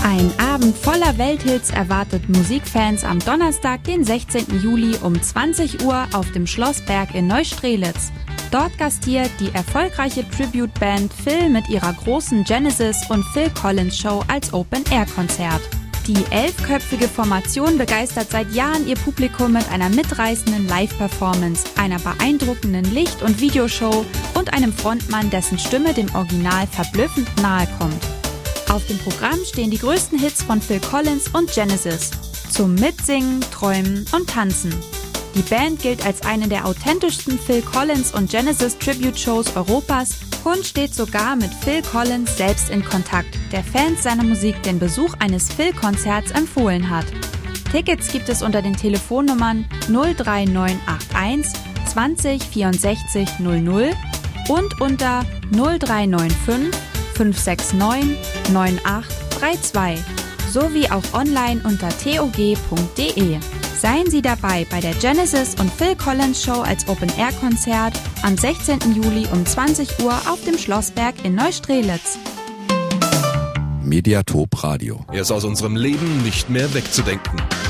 Ein Abend voller Welthits erwartet Musikfans am Donnerstag, den 16. Juli um 20 Uhr auf dem Schlossberg in Neustrelitz. Dort gastiert die erfolgreiche Tribute-Band Phil mit ihrer großen Genesis und Phil Collins Show als Open-Air-Konzert. Die 11-köpfige Formation begeistert seit Jahren ihr Publikum mit einer mitreißenden Live-Performance, einer beeindruckenden Licht- und Videoshow und einem Frontmann, dessen Stimme dem Original verblüffend nahe kommt. Auf dem Programm stehen die größten Hits von Phil Collins und Genesis. Zum Mitsingen, Träumen und Tanzen. Die Band gilt als eine der authentischsten Phil Collins und Genesis Tribute-Shows Europas und steht sogar mit Phil Collins selbst in Kontakt, der Fans seiner Musik den Besuch eines Phil-Konzerts empfohlen hat. Tickets gibt es unter den Telefonnummern 03981 20 64 00 und unter 0395 569 9832 sowie auch online unter tog.de. Seien Sie dabei bei der Genesis und Phil Collins Show als Open-Air-Konzert am 16. Juli um 20 Uhr auf dem Schlossberg in Neustrelitz. Mediatop Radio. Er ist aus unserem Leben nicht mehr wegzudenken.